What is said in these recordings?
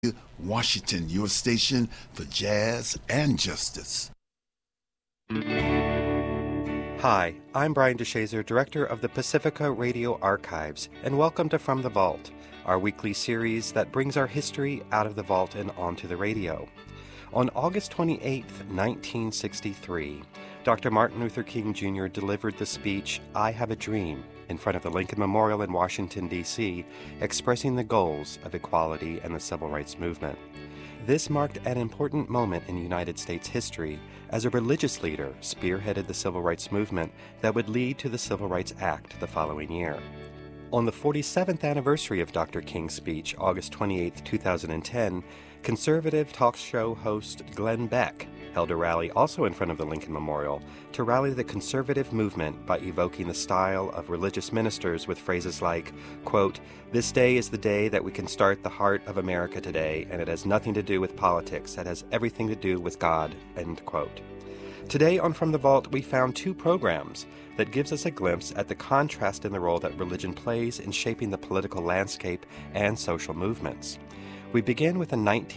Washington, your station for jazz and justice. Hi, I'm Brian DeShazer, Director of the Pacifica Radio Archives, and welcome to From the Vault, our weekly series that brings our history out of the vault and onto the radio. On August 28, 1963, Dr. Martin Luther King Jr. delivered the speech, "I Have a Dream," in front of the Lincoln Memorial in Washington, D.C., expressing the goals of equality and the civil rights movement. This marked an important moment in United States history as a religious leader spearheaded the civil rights movement that would lead to the Civil Rights Act the following year. On the 47th anniversary of Dr. King's speech, August 28, 2010, conservative talk show host Glenn Beck held a rally also in front of the Lincoln Memorial to rally the conservative movement by evoking the style of religious ministers with phrases like, quote, "This day is the day that we can start the heart of America today, and it has nothing to do with politics. It has everything to do with God," end quote. Today on From the Vault, we found two programs that gives us a glimpse at the contrast in the role that religion plays in shaping the political landscape and social movements. We begin with a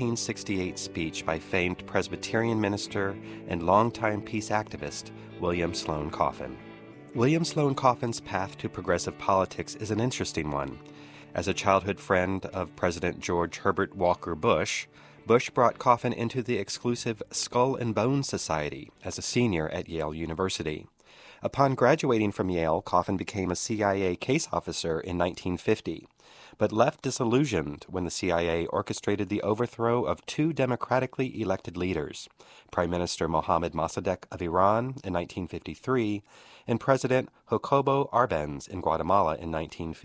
1968 speech by famed Presbyterian minister and longtime peace activist William Sloane Coffin. William Sloane Coffin's path to progressive politics is an interesting one. As a childhood friend of President George Herbert Walker Bush, Bush brought Coffin into the exclusive Skull and Bones Society as a senior at Yale University. Upon graduating from Yale, Coffin became a CIA case officer in 1950. But left disillusioned when the CIA orchestrated the overthrow of two democratically elected leaders, Prime Minister Mohammad Mossadegh of Iran in 1953 and President Jacobo Arbenz in Guatemala in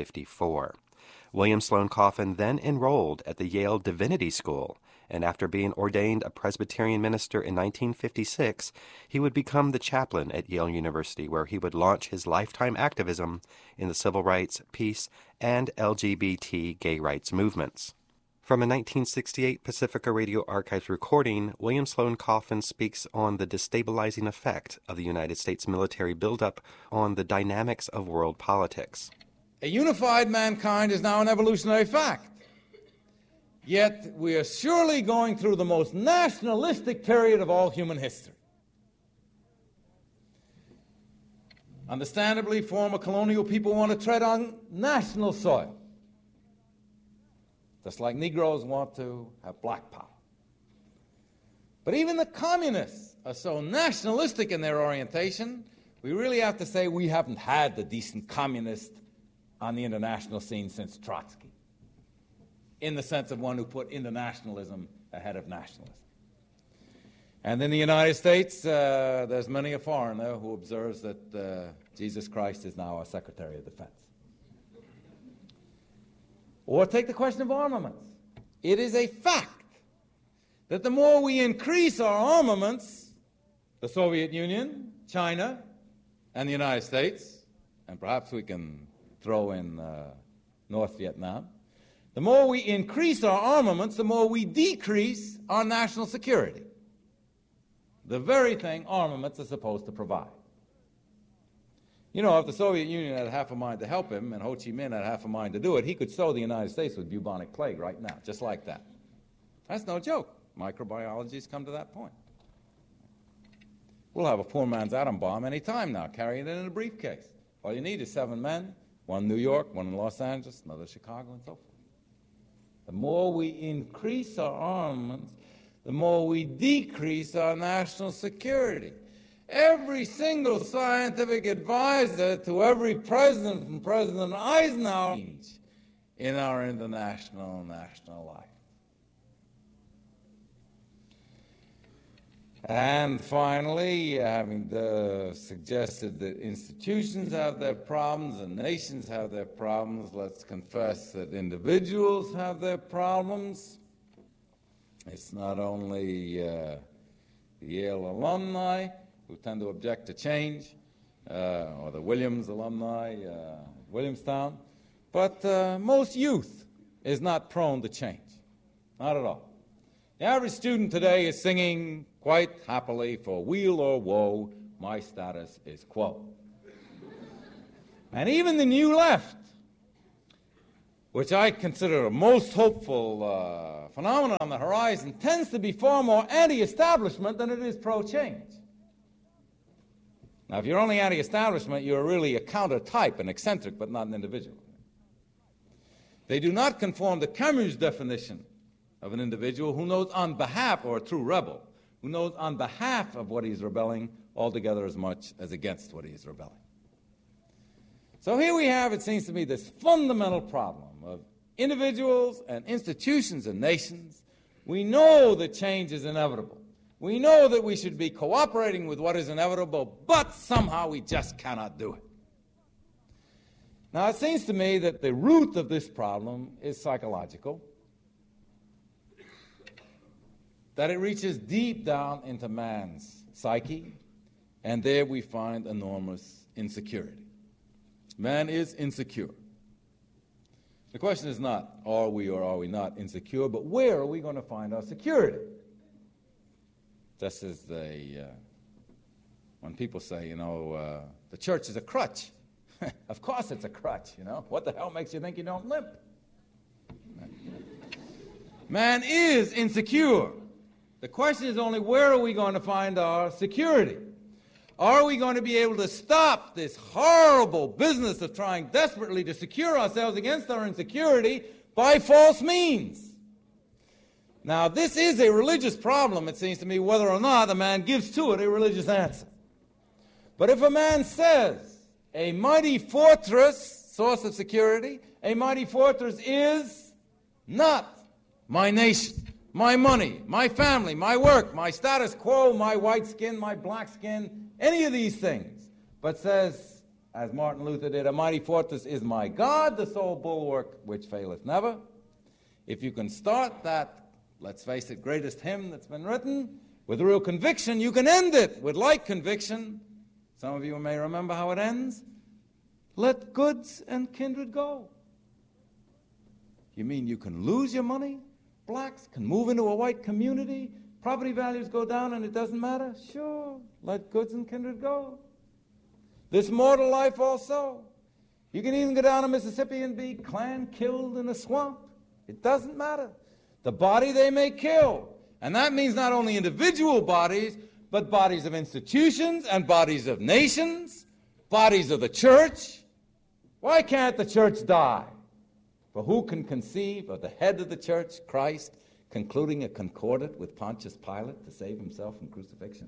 1954. William Sloane Coffin then enrolled at the Yale Divinity School, and after being ordained a Presbyterian minister in 1956, he would become the chaplain at Yale University, where he would launch his lifetime activism in the civil rights, peace, and LGBT gay rights movements. From a 1968 Pacifica Radio Archives recording, William Sloane Coffin speaks on the destabilizing effect of the United States military buildup on the dynamics of world politics. A unified mankind is now an evolutionary fact. Yet we are surely going through the most nationalistic period of all human history. Understandably, former colonial people want to tread on national soil, just like Negroes want to have black power. But even the communists are so nationalistic in their orientation, we really have to say we haven't had the decent communist on the international scene since Trotsky, in the sense of one who put internationalism ahead of nationalism. And in the United States, there's many a foreigner who observes that Jesus Christ is now our Secretary of Defense. Or take the question of armaments. It is a fact that the more we increase our armaments, the Soviet Union, China, and the United States, and perhaps we can throw in North Vietnam, the more we increase our armaments, the more we decrease our national security. The very thing armaments are supposed to provide. You know, if the Soviet Union had half a mind to help him and Ho Chi Minh had half a mind to do it, he could sow the United States with bubonic plague right now, just like that. That's no joke. Microbiology's come to that point. We'll have a poor man's atom bomb any time now, carrying it in a briefcase. All you need is 7 men, one in New York, one in Los Angeles, another in Chicago, and so forth. The more we increase our armaments, the more we decrease our national security. Every single scientific advisor to every president from President Eisenhower in our international and national life. And finally, having suggested that institutions have their problems and nations have their problems, let's confess that individuals have their problems. It's not only the Yale alumni who tend to object to change, or the Williams alumni, Williamstown, but most youth is not prone to change, not at all. The average student today is singing quite happily, for weal or woe, my status is quo. And even the new left, which I consider a most hopeful phenomenon on the horizon tends to be far more anti-establishment than it is pro-change. Now, if you're only anti-establishment, you're really a counter-type, an eccentric, but not an individual. They do not conform to Camus' definition of an individual who knows on behalf, or a true rebel, who knows on behalf of what he's rebelling altogether as much as against what he is rebelling. So here we have, it seems to me, this fundamental problem of individuals and institutions and nations. We know that change is inevitable. We know that we should be cooperating with what is inevitable, but somehow we just cannot do it. Now, it seems to me that the root of this problem is psychological, that it reaches deep down into man's psyche, and there we find enormous insecurity. Man is insecure. The question is not, are we or are we not insecure, but where are we going to find our security? Just as when people say, the church is a crutch. Of course it's a crutch, What the hell makes you think you don't limp? Man is insecure. The question is only, where are we going to find our security? Are we going to be able to stop this horrible business of trying desperately to secure ourselves against our insecurity by false means? Now, this is a religious problem, it seems to me, whether or not a man gives to it a religious answer. But if a man says, a mighty fortress, source of security, a mighty fortress is not my nation, my money, my family, my work, my status quo, my white skin, my black skin, any of these things, but says, as Martin Luther did, a mighty fortress is my God, the sole bulwark which faileth never. If you can start that, let's face it, greatest hymn that's been written, with real conviction, you can end it with like conviction. Some of you may remember how it ends. Let goods and kindred go. You mean you can lose your money? Blacks can move into a white community, property values go down and it doesn't matter? Sure, let goods and kindred go. This mortal life also. You can even go down to Mississippi and be clan killed in a swamp. It doesn't matter. The body they may kill. And that means not only individual bodies, but bodies of institutions and bodies of nations, bodies of the church. Why can't the church die? For who can conceive of the head of the church, Christ, concluding a concordat with Pontius Pilate to save himself from crucifixion?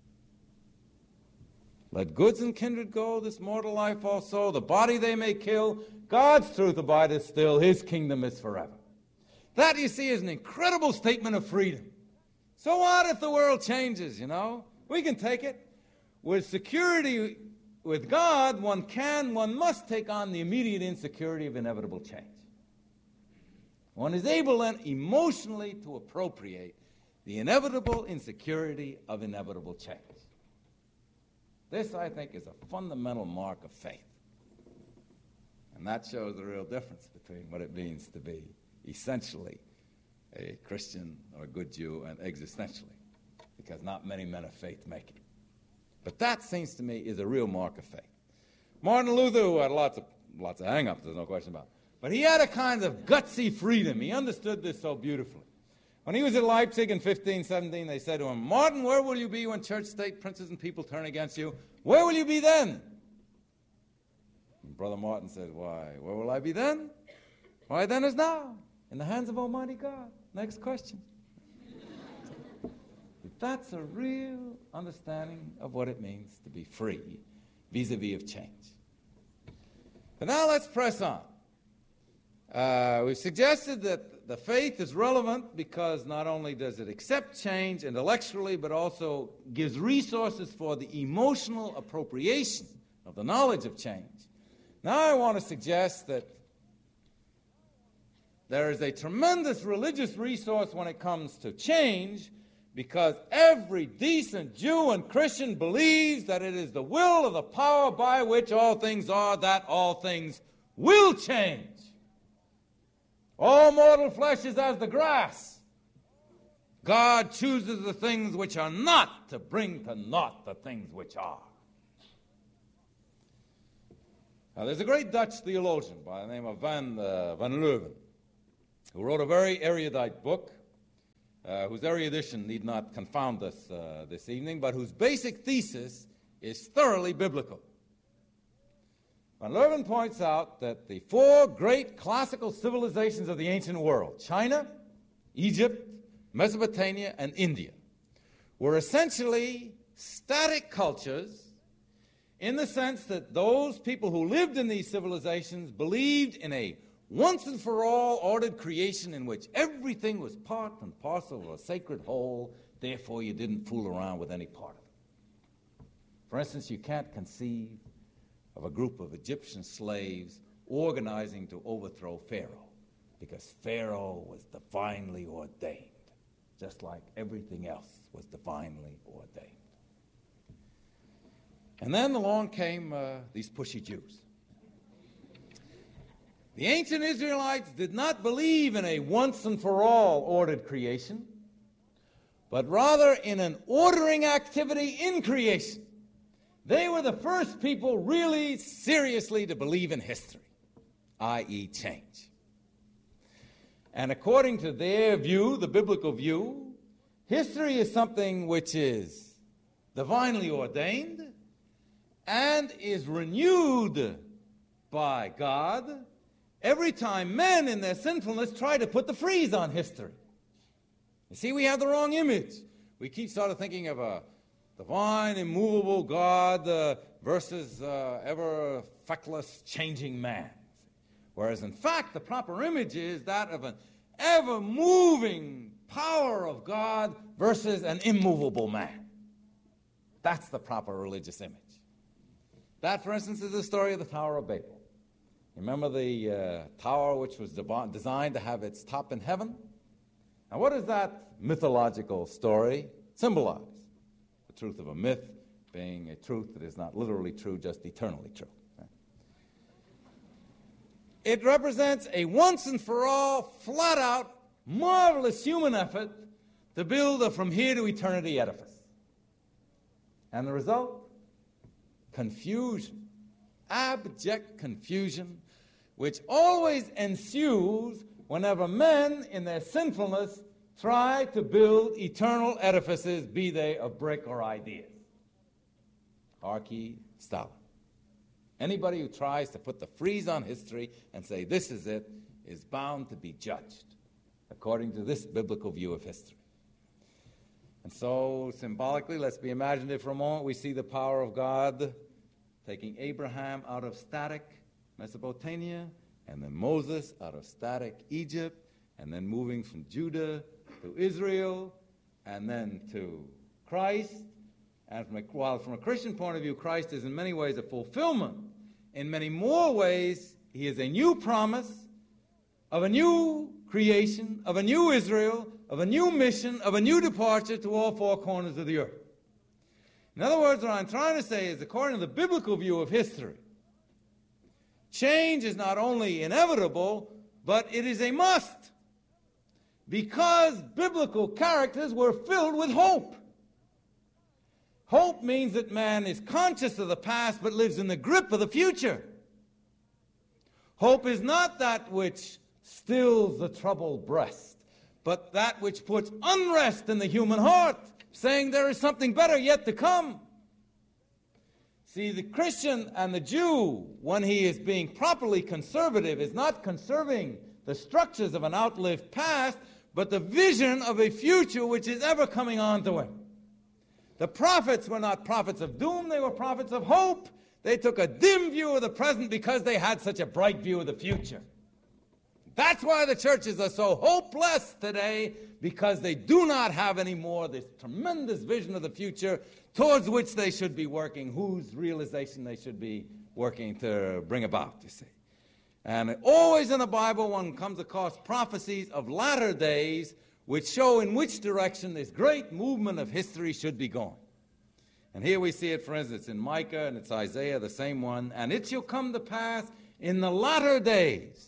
Let goods and kindred go, this mortal life also, the body they may kill, God's truth abideth still, his kingdom is forever. That, you see, is an incredible statement of freedom. So what if the world changes, We can take it. With security with God, one must take on the immediate insecurity of inevitable change. One is able then emotionally to appropriate the inevitable insecurity of inevitable change. This, I think, is a fundamental mark of faith. And that shows the real difference between what it means to be essentially a Christian or a good Jew and existentially, because not many men of faith make it. But that, seems to me, is a real mark of faith. Martin Luther, who had lots of hang-ups, there's no question about it, but he had a kind of gutsy freedom. He understood this so beautifully. When he was at Leipzig in 1517, they said to him, Martin, where will you be when church, state, princes, and people turn against you? Where will you be then? And Brother Martin said, why, where will I be then? Why, then as now, in the hands of Almighty God. Next question. That's a real understanding of what it means to be free vis-a-vis of change. But now let's press on. We've suggested that the faith is relevant because not only does it accept change intellectually, but also gives resources for the emotional appropriation of the knowledge of change. Now I want to suggest that there is a tremendous religious resource when it comes to change, because every decent Jew and Christian believes that it is the will of the power by which all things are, that all things will change. All mortal flesh is as the grass. God chooses the things which are not to bring to naught the things which are. Now, there's a great Dutch theologian by the name of Van Leuven, who wrote a very erudite book whose erudition need not confound us this evening, but whose basic thesis is thoroughly biblical. Van Leeuwen points out that the four great classical civilizations of the ancient world, China, Egypt, Mesopotamia, and India, were essentially static cultures in the sense that those people who lived in these civilizations believed in a once-and-for-all ordered creation in which everything was part and parcel of a sacred whole, therefore you didn't fool around with any part of it. For instance, you can't conceive of a group of Egyptian slaves organizing to overthrow Pharaoh, because Pharaoh was divinely ordained, just like everything else was divinely ordained. And then along came these pushy Jews. The ancient Israelites did not believe in a once-and-for-all ordered creation, but rather in an ordering activity in creation. They were the first people really seriously to believe in history, i.e. change. And according to their view, the biblical view, history is something which is divinely ordained and is renewed by God every time men in their sinfulness try to put the freeze on history. You see, we have the wrong image. We keep sort of thinking of a divine, immovable God versus ever feckless, changing man. Whereas, in fact, the proper image is that of an ever-moving power of God versus an immovable man. That's the proper religious image. That, for instance, is the story of the Tower of Babel. Remember the tower which was designed to have its top in heaven? Now, what does that mythological story symbolize? The truth of a myth being a truth that is not literally true, just eternally true. It represents a once-and-for-all, flat-out, marvelous human effort to build a from-here-to-eternity edifice. And the result? Confusion, abject confusion, which always ensues whenever men in their sinfulness try to build eternal edifices, be they of brick or ideas. Harkey, Stalin. Anybody who tries to put the freeze on history and say this is it is bound to be judged according to this biblical view of history. And so, symbolically, let's be imaginative for a moment. We see the power of God taking Abraham out of static Mesopotamia, and then Moses out of static Egypt, and then moving from Judah to Israel, and then to Christ. And while from a Christian point of view, Christ is in many ways a fulfillment, in many more ways, he is a new promise of a new creation, of a new Israel, of a new mission, of a new departure to all four corners of the earth. In other words, what I'm trying to say is, according to the biblical view of history, change is not only inevitable, but it is a must, because biblical characters were filled with hope. Hope means that man is conscious of the past but lives in the grip of the future. Hope is not that which stills the troubled breast, but that which puts unrest in the human heart, saying there is something better yet to come. See, the Christian and the Jew, when he is being properly conservative, is not conserving the structures of an outlived past, but the vision of a future which is ever coming on to him. The prophets were not prophets of doom, they were prophets of hope. They took a dim view of the present because they had such a bright view of the future. That's why the churches are so hopeless today, because they do not have anymore this tremendous vision of the future towards which they should be working, whose realization they should be working to bring about, you see. And always in the Bible one comes across prophecies of latter days which show in which direction this great movement of history should be going. And here we see it, for instance, in Micah, and it's Isaiah, the same one. And it shall come to pass in the latter days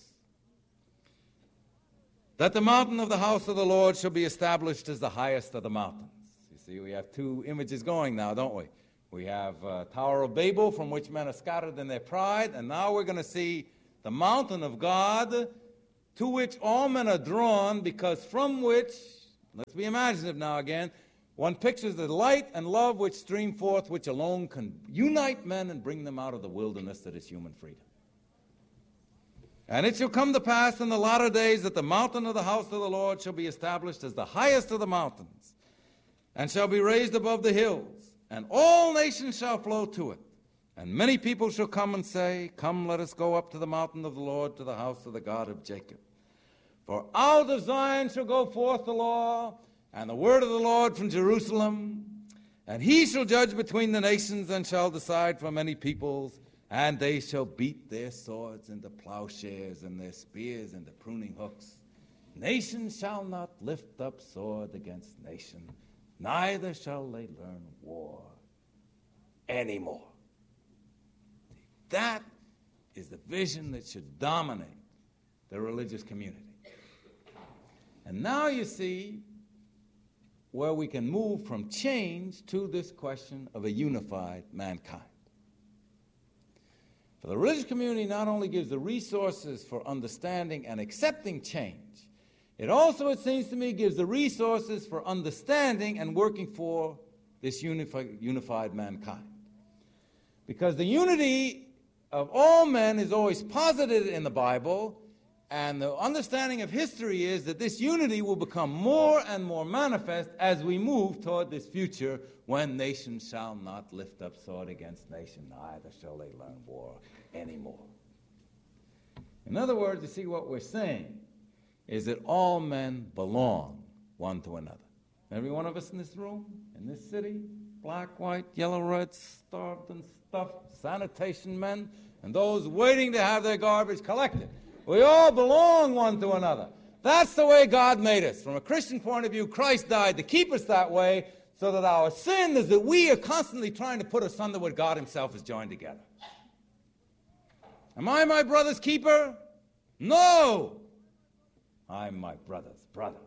that the mountain of the house of the Lord shall be established as the highest of the mountains. You see, we have two images going now, don't we? We have Tower of Babel, from which men are scattered in their pride, and now we're going to see the mountain of God, to which all men are drawn, because from which Let's be imaginative now again. One pictures the light and love which stream forth, which alone can unite men and bring them out of the wilderness that is human freedom. And it shall come to pass in the latter days that the mountain of the house of the Lord shall be established as the highest of the mountains, and shall be raised above the hills, and all nations shall flow to it. And many people shall come and say, Come, let us go up to the mountain of the Lord, to the house of the God of Jacob. For out of Zion shall go forth the law, and the word of the Lord from Jerusalem. And he shall judge between the nations, and shall decide for many peoples. And they shall beat their swords into plowshares, and their spears into pruning hooks. Nation shall not lift up sword against nation, neither shall they learn war anymore. That is the vision that should dominate the religious community. And now you see where we can move from change to this question of a unified mankind. For the religious community not only gives the resources for understanding and accepting change, it also, it seems to me, gives the resources for understanding and working for this unified mankind. Because the unity of all men is always posited in the Bible, and the understanding of history is that this unity will become more and more manifest as we move toward this future when nation shall not lift up sword against nation, neither shall they learn war anymore. In other words, you see what we're saying is that all men belong one to another. Every one of us in this room, in this city, black, white, yellow, red, starved and stuffed, sanitation men, and those waiting to have their garbage collected. We all belong one to another. That's the way God made us. From a Christian point of view, Christ died to keep us that way, so that our sin is that we are constantly trying to put asunder what God himself has joined together. Am I my brother's keeper? No! I'm my brother's brother.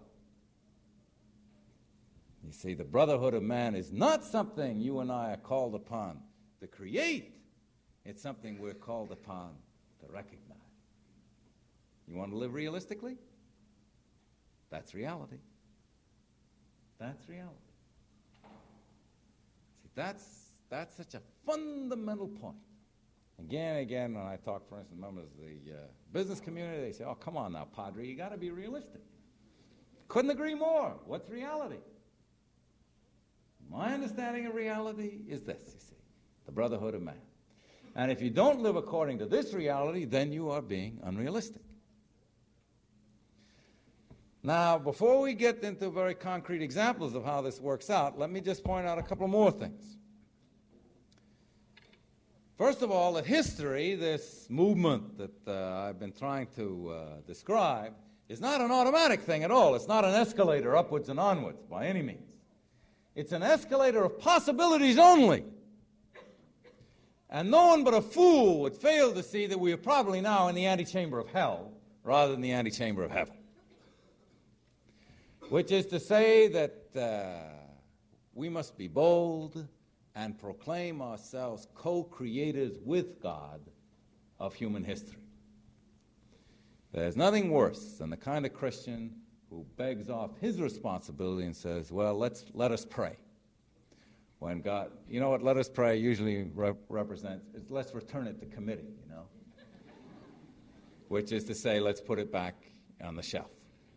You see, the brotherhood of man is not something you and I are called upon to create. It's something we're called upon to recognize. You want to live realistically? That's reality. That's reality. See, that's such a fundamental point. Again and again, when I talk, for instance, members of the business community, they say, oh, come on now, Padre, you got to be realistic. Couldn't agree more. What's reality? My understanding of reality is this, you see, the brotherhood of man. And if you don't live according to this reality, then you are being unrealistic. Now, before we get into very concrete examples of how this works out, let me just point out a couple more things. First of all, that history, this movement that I've been trying to describe, is not an automatic thing at all. It's not an escalator upwards and onwards by any means. It's an escalator of possibilities only. And no one but a fool would fail to see that we are probably now in the antechamber of hell rather than the antechamber of heaven. Which is to say that we must be bold and proclaim ourselves co-creators with God of human history. There's nothing worse than the kind of Christian who begs off his responsibility and says, well, let us pray. When God, you know what let us pray usually represents, is let's return it to committee, you know. Which is to say, let's put it back on the shelf.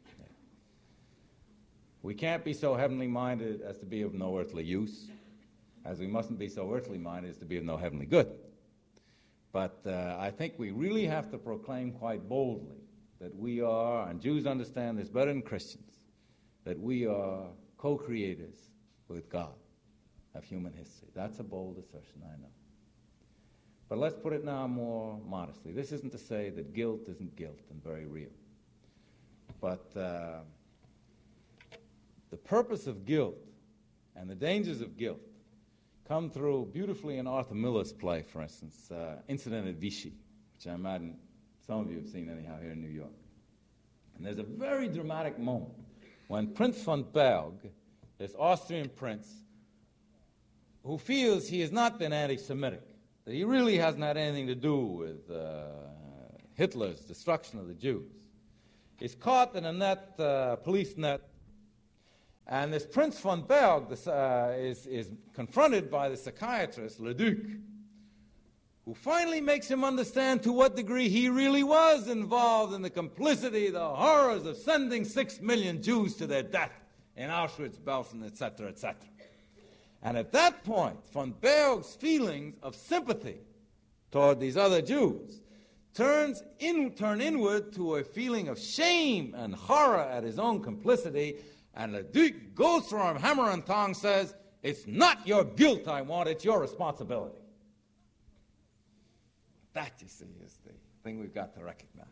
We can't be so heavenly minded as to be of no earthly use, as we mustn't be so earthly minded as to be of no heavenly good. But I think we really have to proclaim quite boldly that we are, and Jews understand this better than Christians, that we are co-creators with God of human history. That's a bold assertion, I know. But let's put it now more modestly. This isn't to say that guilt isn't guilt and very real. But the purpose of guilt and the dangers of guilt come through beautifully in Arthur Miller's play, for instance, Incident at Vichy, which I imagine some of you have seen anyhow here in New York. And there's a very dramatic moment when Prince von Berg, this Austrian prince, who feels he has not been anti-Semitic, that he really hasn't had anything to do with Hitler's destruction of the Jews, is caught in a net, police net, And this Prince von Berg is confronted by the psychiatrist, Leduc, who finally makes him understand to what degree he really was involved in the complicity, the horrors of sending 6 million Jews to their death in Auschwitz, Belsen, etc., etc. And at that point, von Berg's feelings of sympathy toward these other Jews turn inward to a feeling of shame and horror at his own complicity, and Leduc goes for him, hammer and tongs, says, "It's not your guilt I want, it's your responsibility." That, you see, is the thing we've got to recognize.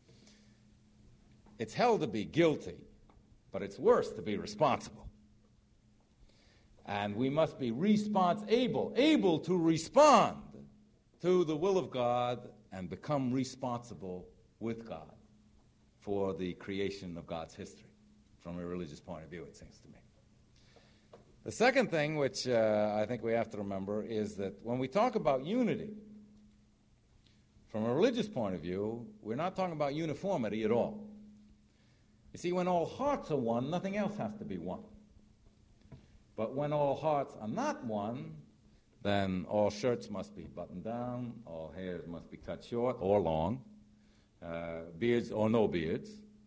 It's hell to be guilty, but it's worse to be responsible. And we must be able to respond to the will of God and become responsible with God for the creation of God's history from a religious point of view, it seems to me. The second thing, which I think we have to remember, is that when we talk about unity, from a religious point of view, we're not talking about uniformity at all. You see, when all hearts are one, nothing else has to be one. But when all hearts are not one, then all shirts must be buttoned down, all hairs must be cut short or long, beards or no beards.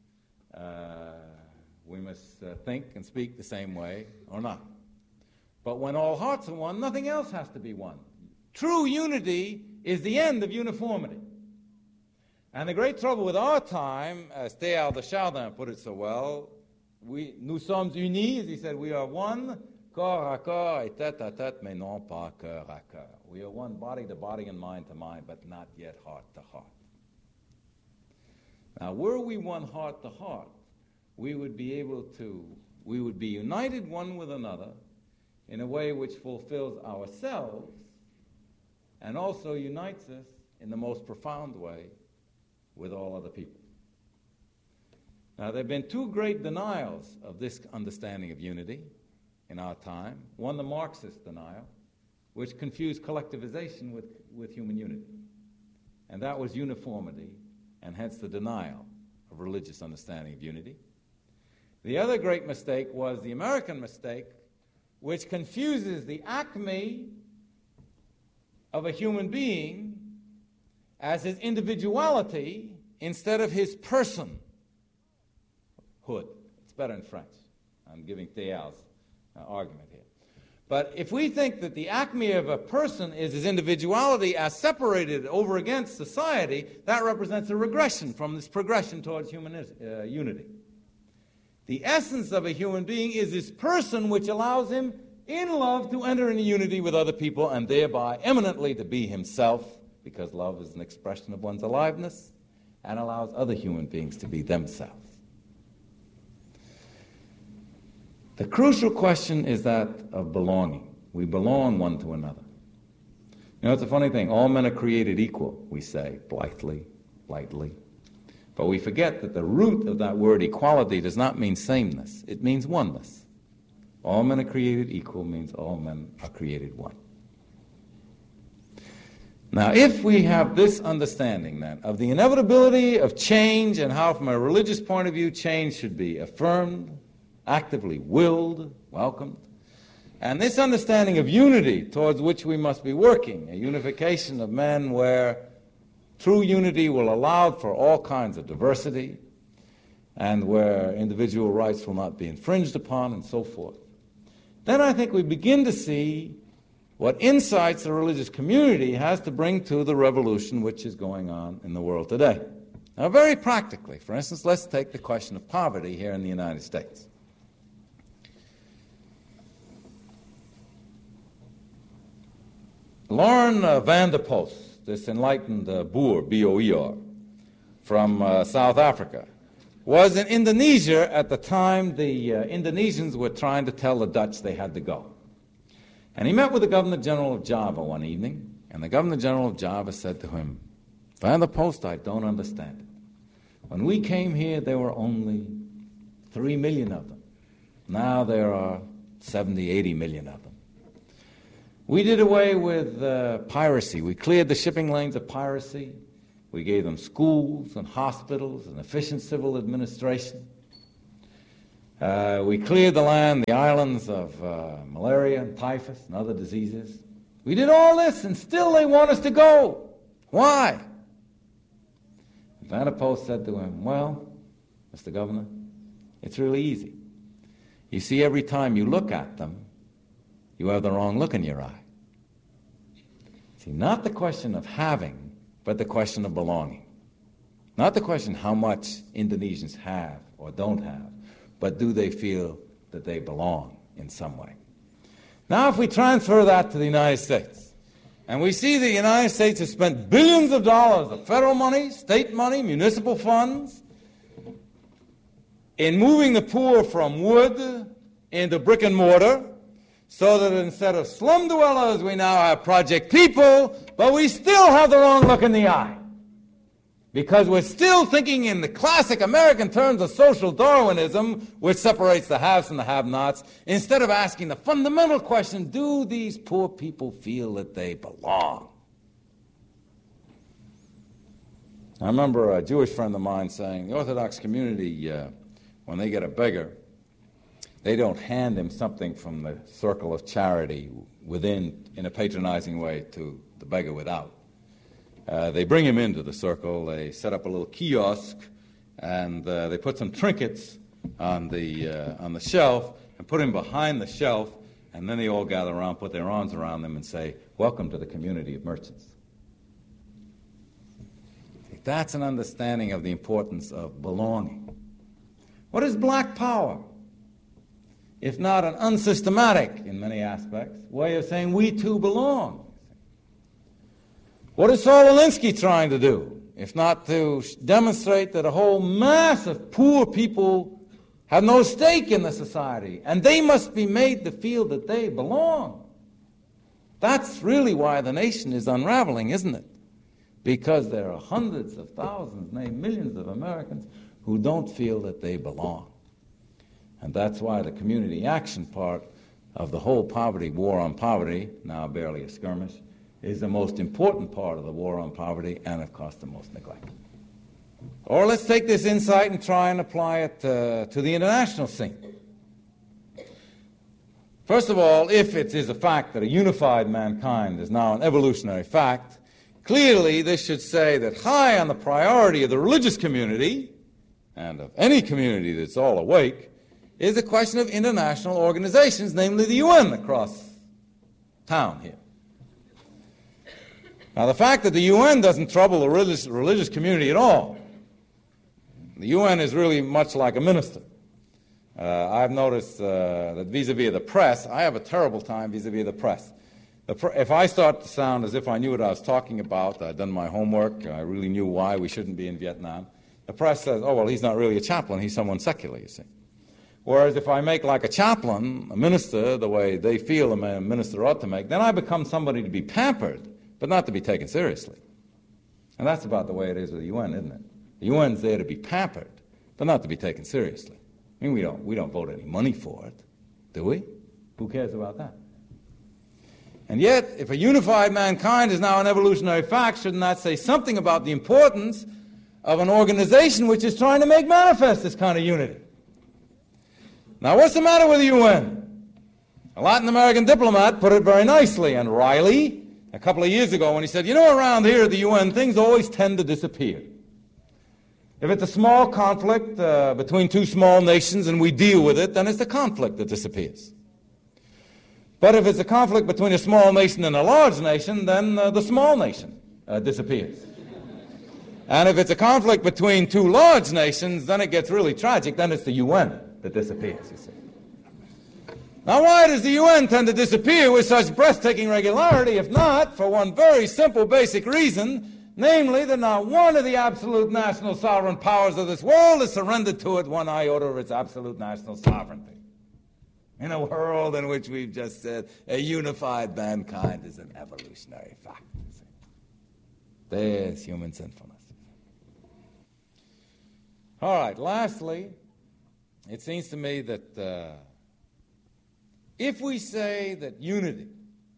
We must think and speak the same way or not. But when all hearts are one, nothing else has to be one. True unity is the end of uniformity. And the great trouble with our time, as Théâtre de Chardin put it so well, nous sommes unis, as he said, we are one, corps à corps et tête à tête, mais non pas cœur à cœur. We are one body to body and mind to mind, but not yet heart to heart. Now, were we one heart to heart, we would be united one with another in a way which fulfills ourselves and also unites us in the most profound way with all other people. Now, there have been two great denials of this understanding of unity in our time. One, the Marxist denial, which confused collectivization with human unity. And that was uniformity, and hence the denial of religious understanding of unity. The other great mistake was the American mistake, which confuses the acme of a human being as his individuality instead of his personhood. It's better in French. I'm giving Théâtre's argument here. But if we think that the acme of a person is his individuality as separated over against society, that represents a regression from this progression towards human unity. The essence of a human being is his person, which allows him in love to enter into unity with other people and thereby eminently to be himself, because love is an expression of one's aliveness, and allows other human beings to be themselves. The crucial question is that of belonging. We belong one to another. You know, it's a funny thing. All men are created equal, we say, lightly. But we forget that the root of that word equality does not mean sameness. It means oneness. All men are created equal means all men are created one. Now, if we have this understanding, then, of the inevitability of change and how, from a religious point of view, change should be affirmed, actively willed, welcomed, and this understanding of unity towards which we must be working, a unification of men where true unity will allow for all kinds of diversity and where individual rights will not be infringed upon and so forth, then I think we begin to see what insights the religious community has to bring to the revolution which is going on in the world today. Now, very practically, for instance, let's take the question of poverty here in the United States. Lauren van der Post, this enlightened Boer, B-O-E-R, from South Africa, was in Indonesia at the time the Indonesians were trying to tell the Dutch they had to go. And he met with the Governor General of Java one evening, and the Governor General of Java said to him, "Van der Post, I don't understand it. When we came here, there were only 3 million of them. Now there are 70, 80 million of them. We did away with piracy. We cleared the shipping lanes of piracy. We gave them schools and hospitals and efficient civil administration. We cleared the land, the islands of malaria and typhus and other diseases. We did all this, and still they want us to go. Why? Vanderpoel Post said to him, well, Mr. Governor, it's really easy. You see, every time you look at them, you have the wrong look in your eye. See, not the question of having, but the question of belonging. Not the question how much Indonesians have or don't have, but do they feel that they belong in some way? Now, if we transfer that to the United States, and we see the United States has spent billions of dollars of federal money, state money, municipal funds, in moving the poor from wood into brick and mortar, so that instead of slum dwellers, we now have project people, but we still have the wrong look in the eye. Because we're still thinking in the classic American terms of social Darwinism, which separates the haves and the have-nots, instead of asking the fundamental question, do these poor people feel that they belong? I remember a Jewish friend of mine saying, the Orthodox community, when they get a beggar, they don't hand him something from the circle of charity within, in a patronizing way, to the beggar without. They bring him into the circle, they set up a little kiosk, and they put some trinkets on the shelf and put him behind the shelf, and then they all gather around, put their arms around them and say, welcome to the community of merchants. That's an understanding of the importance of belonging. What is black power? If not an unsystematic, in many aspects, way of saying we too belong. What is Saul Alinsky trying to do, if not to demonstrate that a whole mass of poor people have no stake in the society, and they must be made to feel that they belong? That's really why the nation is unraveling, isn't it? Because there are hundreds of thousands, nay, millions of Americans who don't feel that they belong. And that's why the community action part of the whole poverty, war on poverty, now barely a skirmish, is the most important part of the war on poverty and, of course, the most neglected. Or let's take this insight and try and apply it to the international scene. First of all, if it is a fact that a unified mankind is now an evolutionary fact, clearly this should say that high on the priority of the religious community, and of any community that's all awake, is the question of international organizations, namely the UN across town here. Now, the fact that the UN doesn't trouble the religious community at all, the UN is really much like a minister. I've noticed that vis-a-vis the press, I have a terrible time vis-a-vis the press. If I start to sound as if I knew what I was talking about, I'd done my homework, I really knew why we shouldn't be in Vietnam, the press says, oh, well, he's not really a chaplain, he's someone secular, you see. Whereas if I make like a chaplain, a minister, the way they feel a minister ought to make, then I become somebody to be pampered, but not to be taken seriously. And that's about the way it is with the UN, isn't it? The UN's there to be pampered, but not to be taken seriously. I mean, we don't vote any money for it, do we? Who cares about that? And yet, if a unified mankind is now an evolutionary fact, shouldn't that say something about the importance of an organization which is trying to make manifest this kind of unity? Now, what's the matter with the UN? A Latin American diplomat put it very nicely, and Riley, a couple of years ago, when he said, you know, around here at the UN, things always tend to disappear. If it's a small conflict between two small nations and we deal with it, then it's the conflict that disappears. But if it's a conflict between a small nation and a large nation, then the small nation disappears. And if it's a conflict between two large nations, then it gets really tragic. Then it's the UN that disappears, you see. Now, why does the UN tend to disappear with such breathtaking regularity, if not for one very simple basic reason, namely that not one of the absolute national sovereign powers of this world has surrendered to it one iota of its absolute national sovereignty. In a world in which we've just said a unified mankind is an evolutionary fact. There's human sinfulness. All right, lastly, it seems to me that if we say that unity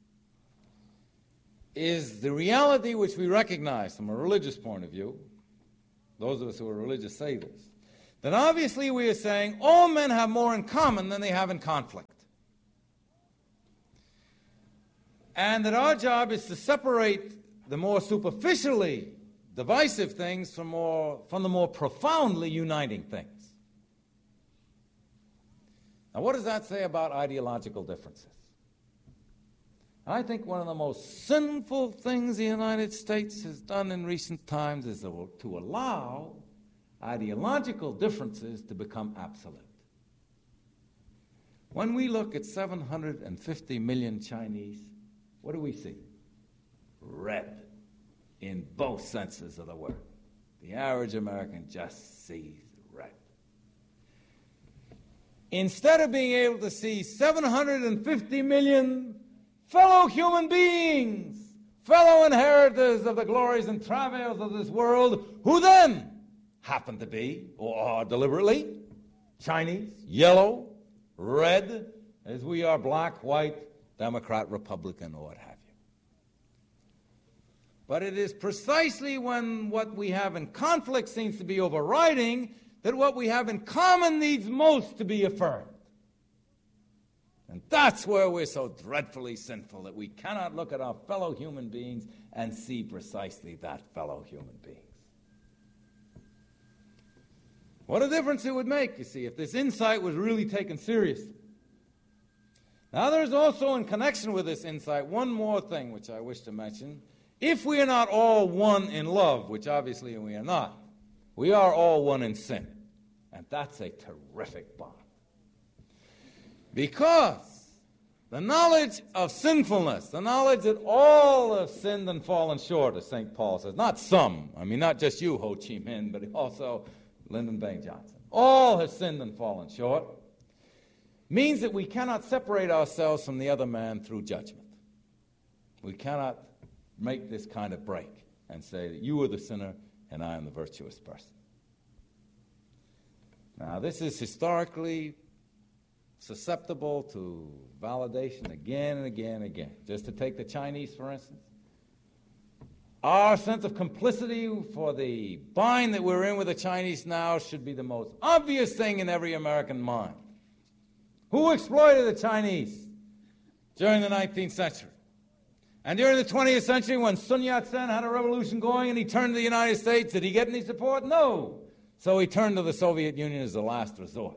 is the reality which we recognize from a religious point of view, those of us who are religious say this, then obviously we are saying all men have more in common than they have in conflict. And that our job is to separate the more superficially divisive things from the more profoundly uniting things. Now, what does that say about ideological differences? I think one of the most sinful things the United States has done in recent times is to allow ideological differences to become absolute. When we look at 750 million Chinese, what do we see? Red, in both senses of the word. The average American just sees red. Instead of being able to see 750 million fellow human beings, fellow inheritors of the glories and travails of this world, who then happen to be, or are deliberately, Chinese, yellow, red, as we are black, white, Democrat, Republican, or what have you. But it is precisely when what we have in conflict seems to be overriding that what we have in common needs most to be affirmed. And that's where we're so dreadfully sinful, that we cannot look at our fellow human beings and see precisely that fellow human beings. What a difference it would make, you see, if this insight was really taken seriously. Now, there's also, in connection with this insight, one more thing which I wish to mention. If we are not all one in love, which obviously we are not, we are all one in sin. And that's a terrific bond. Because the knowledge of sinfulness, the knowledge that all have sinned and fallen short, as St. Paul says, not some, I mean not just you, Ho Chi Minh, but also Lyndon Baines Johnson, all have sinned and fallen short, means that we cannot separate ourselves from the other man through judgment. We cannot make this kind of break and say that you are the sinner and I am the virtuous person. Now, this is historically susceptible to validation again and again and again. Just to take the Chinese, for instance. Our sense of complicity for the bind that we're in with the Chinese now should be the most obvious thing in every American mind. Who exploited the Chinese during the 19th century? And during the 20th century, when Sun Yat-sen had a revolution going and he turned to the United States, did he get any support? No. So he turned to the Soviet Union as the last resort.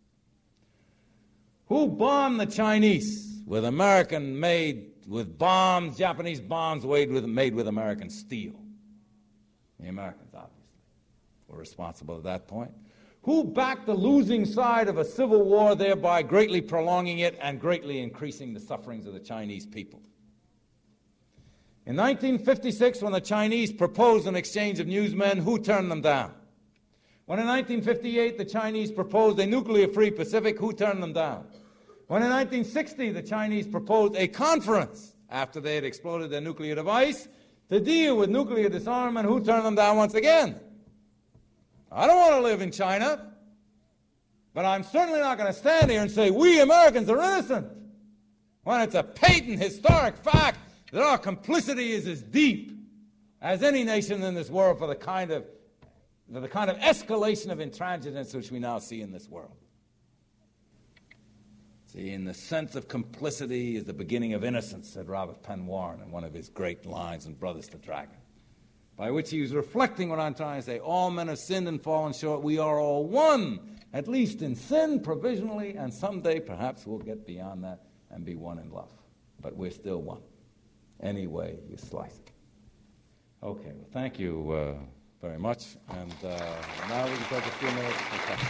Who bombed the Chinese with American-made, with bombs, Japanese bombs made with American steel? The Americans, obviously, were responsible at that point. Who backed the losing side of a civil war, thereby greatly prolonging it and greatly increasing the sufferings of the Chinese people? In 1956, when the Chinese proposed an exchange of newsmen, who turned them down? When in 1958 the Chinese proposed a nuclear-free Pacific, who turned them down? When in 1960 the Chinese proposed a conference, after they had exploded their nuclear device, to deal with nuclear disarmament, who turned them down once again? I don't want to live in China, but I'm certainly not going to stand here and say we Americans are innocent, when it's a patent historic fact that our complicity is as deep as any nation in this world for the kind of escalation of intransigence which we now see in this world. See, in the sense of complicity is the beginning of innocence, said Robert Penn Warren in one of his great lines in Brothers to Dragon, by which he was reflecting what I'm trying to say. All men have sinned and fallen short. We are all one, at least in sin provisionally, and someday perhaps we'll get beyond that and be one in love. But we're still one, any way you slice it. Okay, well, thank you very much. And now we can take a few minutes for questions.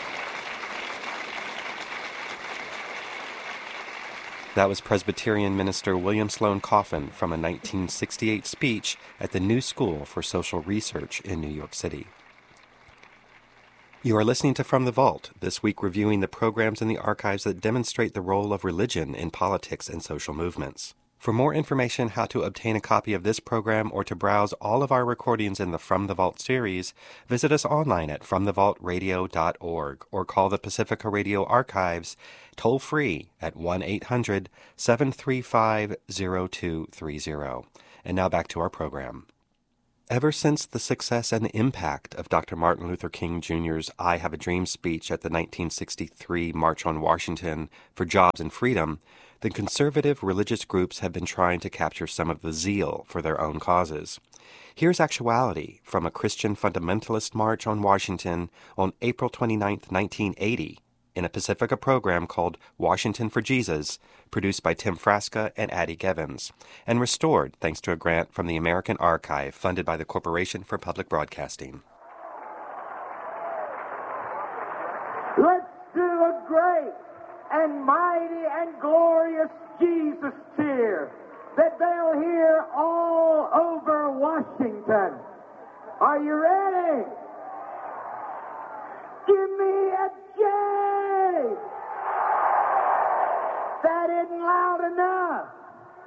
That was Presbyterian minister William Sloane Coffin from a 1968 speech at the New School for Social Research in New York City. You are listening to From the Vault, this week reviewing the programs in the archives that demonstrate the role of religion in politics and social movements. For more information how to obtain a copy of this program or to browse all of our recordings in the From the Vault series, visit us online at fromthevaultradio.org or call the Pacifica Radio Archives toll-free at 1-800-735-0230. And now back to our program. Ever since the success and impact of Dr. Martin Luther King Jr.'s I Have a Dream speech at the 1963 March on Washington for Jobs and Freedom, the conservative religious groups have been trying to capture some of the zeal for their own causes. Here's actuality from a Christian fundamentalist march on Washington on April 29, 1980, in a Pacifica program called Washington for Jesus, produced by Tim Frasca and Addie Gevins, and restored thanks to a grant from the American Archive funded by the Corporation for Public Broadcasting. Let's do a great and mighty and glorious Jesus cheer that they'll hear all over Washington. Are you ready?